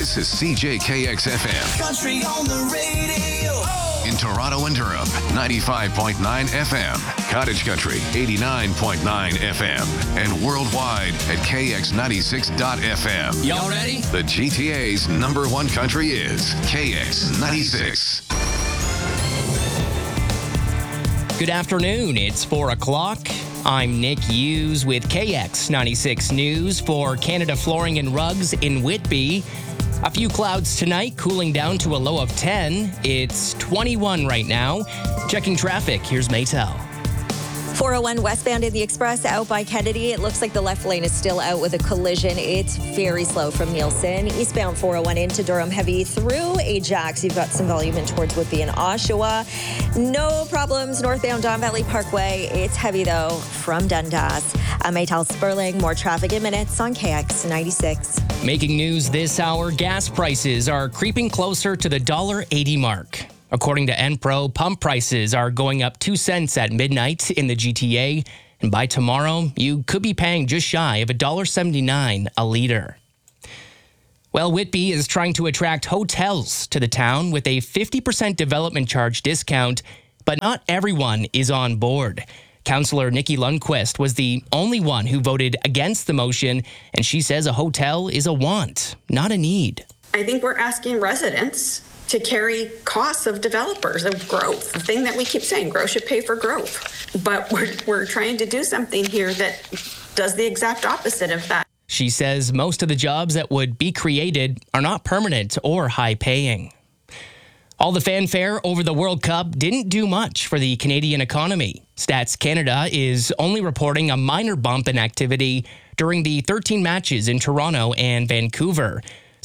This is CJKX FM. Country on the radio. In Toronto and Durham, 95.9 FM. Cottage Country, 89.9 FM. And worldwide at KX96.FM. Y'all ready? The GTA's #1 country is KX96. Good afternoon. It's 4 o'clock. I'm Nick Hughes with KX96 News for Canada Flooring and Rugs in Whitby. A few clouds tonight, cooling down to a low of 10. It's 21 right now. Checking traffic, here's Maytel. 401 westbound in the Express out by Kennedy. It looks like the left lane is still out with a collision. It's very slow from Nielsen. Eastbound 401 into Durham heavy through Ajax. You've got some volume in towards Whitby and Oshawa. No problems northbound Don Valley Parkway. It's heavy though from Dundas. I'm Maytel Sperling. More traffic in minutes on KX96. Making news this hour, gas prices are creeping closer to the $1.80 mark. According to Enpro, pump prices are going up 2 cents at midnight in the GTA. And by tomorrow, you could be paying just shy of $1.79 a liter. Well, Whitby is trying to attract hotels to the town with a 50% development charge discount, but not everyone is on board. Councillor Nikki Lundquist was the only one who voted against the motion, and she says a hotel is a want, not a need. I think we're asking residents to carry costs of developers, of growth. The thing that we keep saying, growth should pay for growth. But we're trying to do something here that does the exact opposite of that. She says most of the jobs that would be created are not permanent or high-paying. All the fanfare over the World Cup didn't do much for the Canadian economy. Stats Canada is only reporting a minor bump in activity during the 13 matches in Toronto and Vancouver.